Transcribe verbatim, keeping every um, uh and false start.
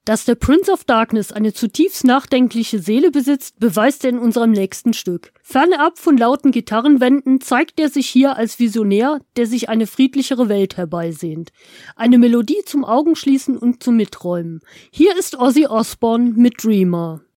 Dass der Prince of Darkness eine zutiefst nachdenkliche Seele besitzt, beweist er in unserem nächsten Stück. Fernab von lauten Gitarrenwänden zeigt er sich hier als Visionär, der sich eine friedlichere Welt herbeisehnt. Eine Melodie zum Augenschließen und zum Mitträumen. Hier ist Ozzy Osbourne mit Dreamer.